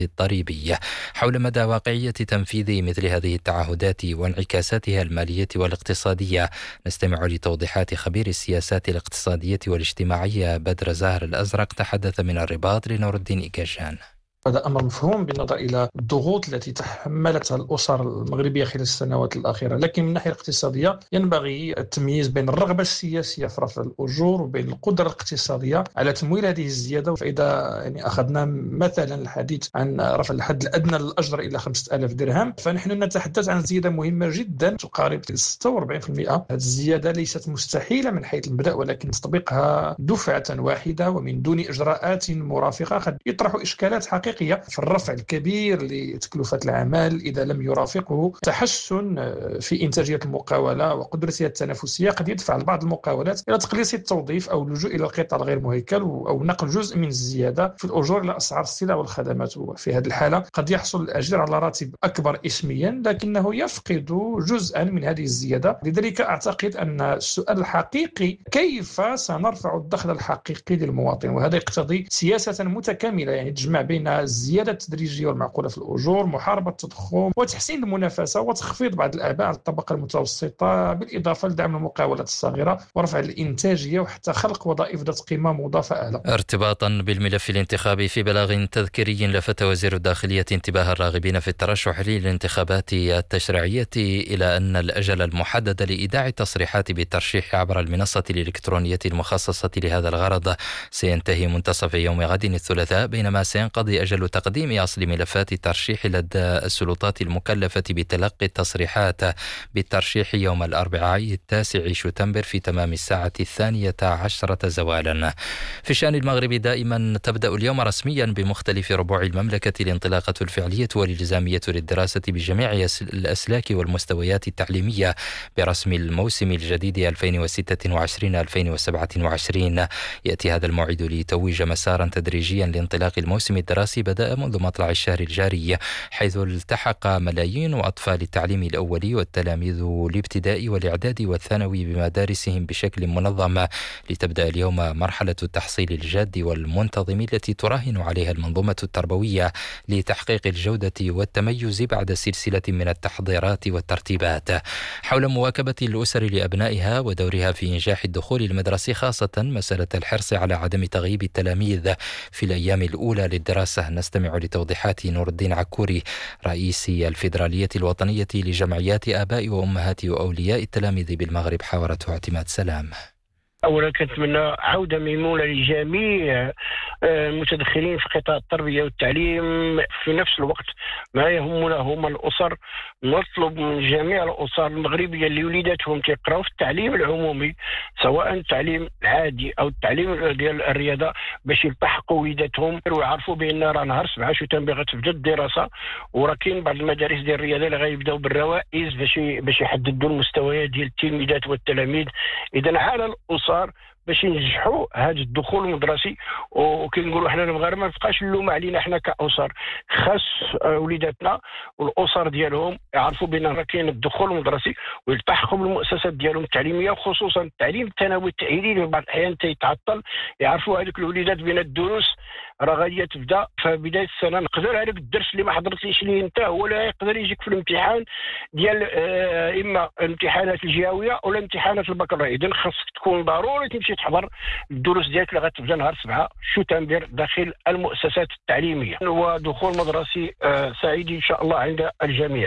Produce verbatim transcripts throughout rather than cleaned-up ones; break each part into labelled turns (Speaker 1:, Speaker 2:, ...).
Speaker 1: الضريبي. حول مدى واقعية تنفيذ مثل هذه التعهدات وانعكاساتها المالية والاقتصادية، نستمع لتوضيحات خبير السياسات الاقتصادية والاجتماعية بدر زاهر الأزرق، تحدث من الرباط لنور الدين إيكاجان.
Speaker 2: هذا أمر مفهوم بالنظر إلى الضغوط التي تحملتها الأسر المغربية خلال السنوات الأخيرة، لكن من الناحية الاقتصادية ينبغي التمييز بين الرغبة السياسية في رفع الأجور وبين القدرة الاقتصادية على تمويل هذه الزيادة. فإذا يعني أخذنا مثلا الحديث عن رفع الحد الأدنى للأجر إلى خمسة آلاف درهم، فنحن نتحدث عن زيادة مهمة جدا تقارب ستة وأربعين بالمئة. هذه الزيادة ليست مستحيلة من حيث المبدأ، ولكن تطبيقها دفعة واحدة ومن دون إجراءات مرافقة قد يطرح إشكالات حقيقية في الرفع الكبير لتكلفة العمل إذا لم يرافقه تحسن في إنتاجية المقاولة وقدرتها التنافسية. قد يدفع بعض المقاولات إلى تقليص التوظيف أو اللجوء إلى القطاع الغير مهيكل أو نقل جزء من الزيادة في الأجور إلى أسعار السلع والخدمات. وفي هذه الحالة قد يحصل الأجير على راتب أكبر اسميا لكنه يفقد جزءا من هذه الزيادة. لذلك أعتقد أن السؤال الحقيقي كيف سنرفع الدخل الحقيقي للمواطن، وهذا يقتضي سياسة متكاملة يعني تجمع بين الزيادة التدريجية والمعقولة في الأجور، محاربة التضخم وتحسين المنافسة وتخفيض بعض الأعباء على الطبقة المتوسطة، بالإضافة لدعم المقاولات الصغيرة ورفع الإنتاجية وحتى خلق وظائف ذات قيمة مضافة أعلى.
Speaker 1: ارتباطا بالملف الانتخابي، في بلاغ تذكيري لفت وزير الداخلية انتباه الراغبين في الترشح للانتخابات التشريعية إلى أن الأجل المحدد لإيداع التصريحات بالترشيح عبر المنصة الإلكترونية المخصصة لهذا الغرض سينتهي منتصف يوم غد الثلاثاء، بينما سينقضي أجل تقديم أصل ملفات الترشيح لدى السلطات المكلفة بتلقي التصريحات بالترشيح يوم الأربعاء التاسع شتنبر في تمام الساعة الثانية عشرة زوالا. في الشأن المغربي دائما تبدأ اليوم رسميا بمختلف ربوع المملكة الانطلاقة الفعلية والالتزامية للدراسة بجميع الأسلاك والمستويات التعليمية برسم الموسم الجديد ألفين وستة وعشرين ألفين وسبعة وعشرين. يأتي هذا الموعد ليتوج مسارا تدريجيا لانطلاق الموسم الدراسي بدأ منذ مطلع الشهر الجاري، حيث التحق ملايين أطفال التعليم الأولي والتلاميذ الابتدائي والإعدادي والثانوي بمدارسهم بشكل منظم، لتبدأ اليوم مرحلة التحصيل الجاد والمنتظم التي تراهن عليها المنظومة التربوية لتحقيق الجودة والتميز بعد سلسلة من التحضيرات والترتيبات. حول مواكبة الأسر لأبنائها ودورها في إنجاح الدخول المدرسي، خاصة مسألة الحرص على عدم تغييب التلاميذ في الأيام الأولى للدراسة، نستمع لتوضيحات نور الدين عكوري رئيس الفيدرالية الوطنية لجمعيات آباء وأمهات وأولياء التلاميذ بالمغرب، حاورته اعتماد سلام.
Speaker 3: أولا كنتمنى عودة ميمونة لجميع المتدخلين في قطاع التربية والتعليم. في نفس الوقت ما يهمنا هم الأسر. نطلب من جميع الأسر المغربية اللي وليداتهم تقراوا في التعليم العمومي سواء التعليم العادي أو التعليم ديال الرياضة باش يلتحقوا وليداتهم ويعرفوا بأن راه نهار سبعة شتنبر غتبدا الدراسة، وراه كاين بعض المدارس ديال الرياضة اللي غيبداو بالروائز باش باش يحددوا المستويات ديال التلميذات والتلاميذ. إذا على الأسر باش ينجحوا هذا الدخول المدرسي. وكنقولوا حنا المغاربه ما بقاش اللوم علينا حنا كأسر، خاص وليداتنا والأسر ديالهم يعرفوا بان راه كاين الدخول المدرسي ويلتحقوا بالمؤسسات ديالهم التعليميه، وخصوصا التعليم الثانوي التأهيلي اللي بعض الأحيان تيتعطل. يعرفوا هذوك الوليدات بين الدروس راه غاديه تبدا في بدايه السنه. نقدر هذاك الدرس اللي ما حضرتيش ليه انت هو لا يقدر يجيك في الامتحان ديال آه اما الامتحانات الجهويه ولا امتحانات البكالوريا. اذا خاصك تكون ضروري تمشي تحضر الدروس ديالك اللي غتبدا نهار سبعة شتنبر داخل المؤسسات التعليميه، ودخول مدرسي آه سعيد ان شاء الله عند الجميع.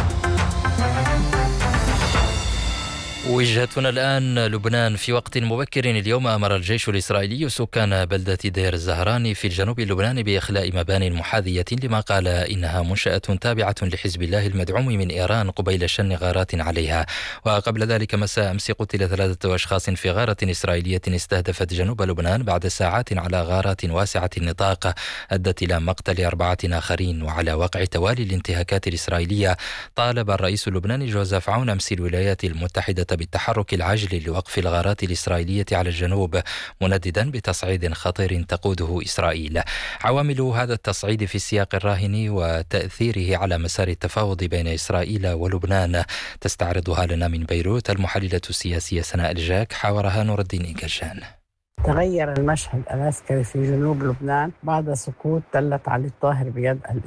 Speaker 1: وجهتنا الآن لبنان. في وقت مبكر اليوم أمر الجيش الإسرائيلي سكان بلدة دير الزهراني في الجنوب اللبناني بإخلاء مبانٍ محاذية لما قال إنها منشأة تابعة لحزب الله المدعوم من إيران قبيل شن غارات عليها. وقبل ذلك مساء أمس قتل ثلاثة أشخاص في غارة إسرائيلية استهدفت جنوب لبنان بعد ساعات على غارات واسعة النطاق أدت إلى مقتل أربعة آخرين. وعلى وقع توالي الانتهاكات الإسرائيلية طالب الرئيس اللبناني جوزيف عون أمس الولايات المتحدة بالتحرك العاجل لوقف الغارات الإسرائيلية على الجنوب، منددا بتصعيد خطير تقوده إسرائيل. عوامل هذا التصعيد في السياق الراهن وتأثيره على مسار التفاوض بين إسرائيل ولبنان تستعرضها لنا من بيروت المحللة السياسية سناء الجاك، حاورها نور الدين إيكاجان.
Speaker 4: تغير المشهد العسكري في جنوب لبنان بعد سقوط تلة علي الطاهر بيد